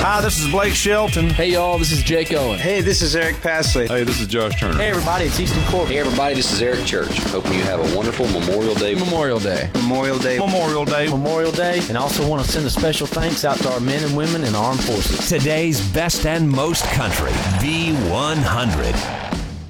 Hi, this is Blake Shelton. Hey, y'all, this is Jake Owen. Hey, this is Eric Pasley. Hey, this is Josh Turner. Hey, everybody, it's Easton Corbin. Hey, everybody, this is Eric Church. Hoping you have a wonderful Memorial Day. Memorial Day. Memorial Day. Memorial Day. Memorial Day. And I also want to send a special thanks out to our men and women in the armed forces. Today's best and most country, V100.